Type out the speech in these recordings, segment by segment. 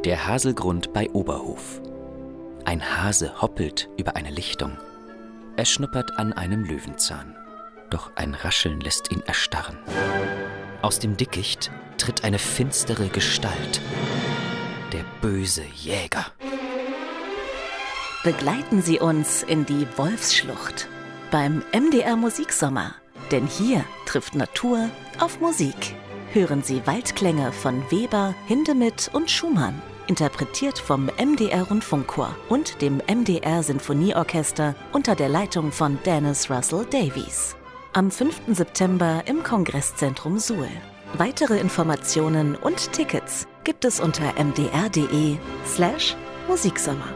Der Haselgrund bei Oberhof. Ein Hase hoppelt über eine Lichtung. Er schnuppert an einem Löwenzahn. Doch ein Rascheln lässt ihn erstarren. Aus dem Dickicht tritt eine finstere Gestalt. Der böse Jäger. Begleiten Sie uns in die Wolfsschlucht beim MDR Musiksommer. Denn hier trifft Natur auf Musik. Hören Sie Waldklänge von Weber, Hindemith und Schumann. Interpretiert vom MDR Rundfunkchor und dem MDR Sinfonieorchester unter der Leitung von Dennis Russell Davies. Am 5. September im Kongresszentrum Suhl. Weitere Informationen und Tickets gibt es unter mdr.de/Musiksommer.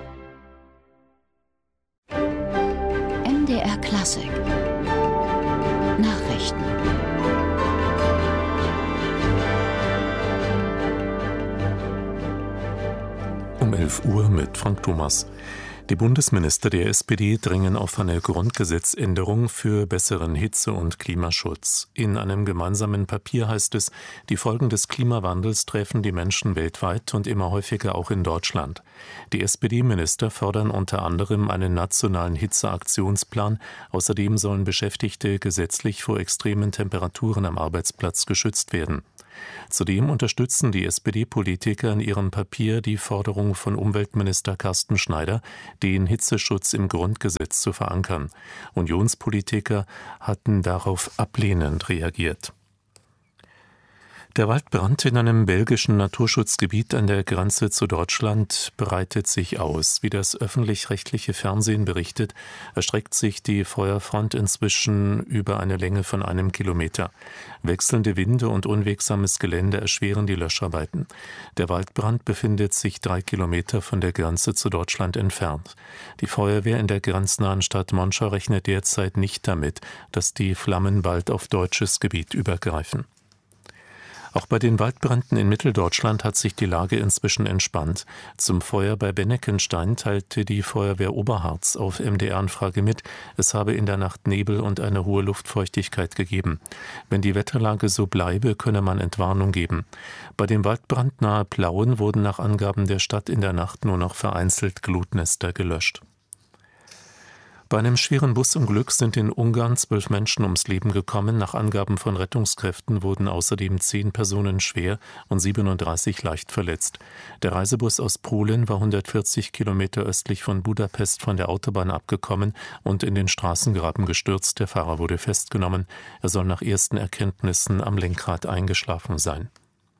MDR Klassik Nachrichten. Um 11 Uhr mit Frank Thomas. Die Bundesminister der SPD drängen auf eine Grundgesetzänderung für besseren Hitze- und Klimaschutz. In einem gemeinsamen Papier heißt es, die Folgen des Klimawandels treffen die Menschen weltweit und immer häufiger auch in Deutschland. Die SPD-Minister fordern unter anderem einen nationalen Hitzeaktionsplan. Außerdem sollen Beschäftigte gesetzlich vor extremen Temperaturen am Arbeitsplatz geschützt werden. Zudem unterstützen die SPD-Politiker in ihrem Papier die Forderung von Umweltminister Carsten Schneider, den Hitzeschutz im Grundgesetz zu verankern. Unionspolitiker hatten darauf ablehnend reagiert. Der Waldbrand in einem belgischen Naturschutzgebiet an der Grenze zu Deutschland breitet sich aus. Wie das öffentlich-rechtliche Fernsehen berichtet, erstreckt sich die Feuerfront inzwischen über eine Länge von 1 Kilometer. Wechselnde Winde und unwegsames Gelände erschweren die Löscharbeiten. Der Waldbrand befindet sich 3 Kilometer von der Grenze zu Deutschland entfernt. Die Feuerwehr in der grenznahen Stadt Monschau rechnet derzeit nicht damit, dass die Flammen bald auf deutsches Gebiet übergreifen. Auch bei den Waldbränden in Mitteldeutschland hat sich die Lage inzwischen entspannt. Zum Feuer bei Benneckenstein teilte die Feuerwehr Oberharz auf MDR-Anfrage mit, es habe in der Nacht Nebel und eine hohe Luftfeuchtigkeit gegeben. Wenn die Wetterlage so bleibe, könne man Entwarnung geben. Bei dem Waldbrand nahe Plauen wurden nach Angaben der Stadt in der Nacht nur noch vereinzelt Glutnester gelöscht. Bei einem schweren Busunglück sind in Ungarn 12 Menschen ums Leben gekommen. Nach Angaben von Rettungskräften wurden außerdem 10 Personen schwer und 37 leicht verletzt. Der Reisebus aus Polen war 140 Kilometer östlich von Budapest von der Autobahn abgekommen und in den Straßengraben gestürzt. Der Fahrer wurde festgenommen. Er soll nach ersten Erkenntnissen am Lenkrad eingeschlafen sein.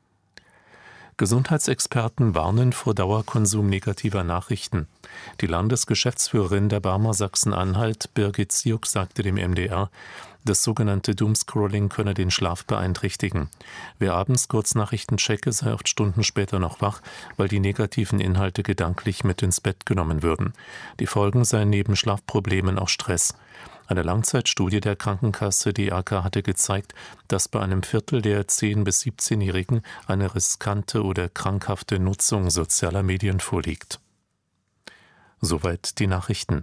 Gesundheitsexperten warnen vor Dauerkonsum negativer Nachrichten. Die Landesgeschäftsführerin der Barmer Sachsen-Anhalt, Birgit Ziuk, sagte dem MDR, das sogenannte Doomscrolling könne den Schlaf beeinträchtigen. Wer abends Kurznachrichten checke, sei oft Stunden später noch wach, weil die negativen Inhalte gedanklich mit ins Bett genommen würden. Die Folgen seien neben Schlafproblemen auch Stress. Eine Langzeitstudie der Krankenkasse DAK hatte gezeigt, dass bei einem Viertel der 10- bis 17-Jährigen eine riskante oder krankhafte Nutzung sozialer Medien vorliegt. Soweit die Nachrichten.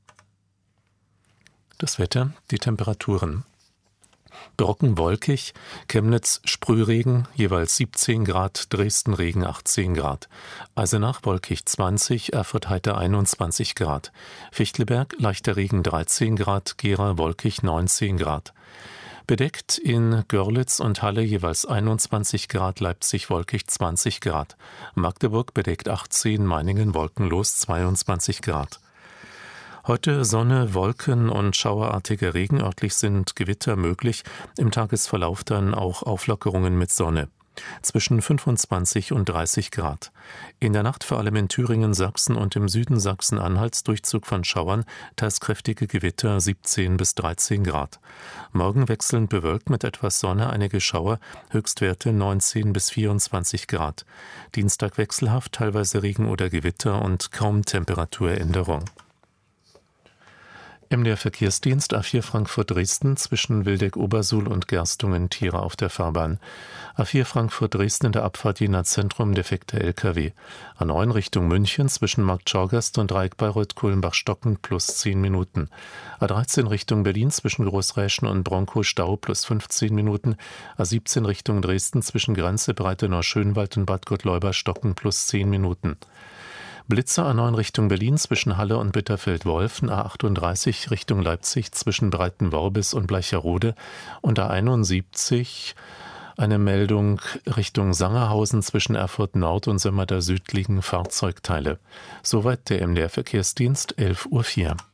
Das Wetter, die Temperaturen. Brocken wolkig, Chemnitz Sprühregen, jeweils 17 Grad, Dresden Regen 18 Grad. Eisenach wolkig 20, Erfurt heiter 21 Grad. Fichtelberg leichter Regen 13 Grad, Gera wolkig 19 Grad. Bedeckt in Görlitz und Halle jeweils 21 Grad, Leipzig wolkig 20 Grad. Magdeburg bedeckt 18, Meiningen wolkenlos 22 Grad. Heute Sonne, Wolken und schauerartiger Regen, örtlich sind Gewitter möglich, im Tagesverlauf dann auch Auflockerungen mit Sonne. Zwischen 25 und 30 Grad. In der Nacht vor allem in Thüringen, Sachsen und im Süden Sachsen-Anhalts Durchzug von Schauern, teils kräftige Gewitter 17 bis 13 Grad. Morgen wechselnd bewölkt mit etwas Sonne, einige Schauer, Höchstwerte 19 bis 24 Grad. Dienstag wechselhaft, teilweise Regen oder Gewitter und kaum Temperaturänderung. MDR Verkehrsdienst A4 Frankfurt-Dresden zwischen Wildeck-Obersuhl und Gerstungen Tiere auf der Fahrbahn. A4 Frankfurt-Dresden in der Abfahrt Jena Zentrum defekter LKW. A9 Richtung München zwischen Markt Schaugerst und Dreieck Bayreuth-Kulmbach-Stocken plus 10 Minuten. A13 Richtung Berlin zwischen Großräschen und Bronkow Stau plus 15 Minuten. A17 Richtung Dresden zwischen Grenze Breitenau-Schönwald und Bad Gottleuba-Stocken plus 10 Minuten. Blitzer A9 Richtung Berlin zwischen Halle und Bitterfeld-Wolfen, A38 Richtung Leipzig zwischen Breitenworbis und Bleicherode und A71 eine Meldung Richtung Sangerhausen zwischen Erfurt Nord und Sömmerda Süd liegen Fahrzeugteile. Soweit der MDR Verkehrsdienst, 11:04 Uhr.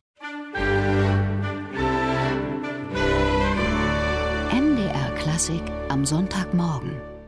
MDR Klassik am Sonntagmorgen.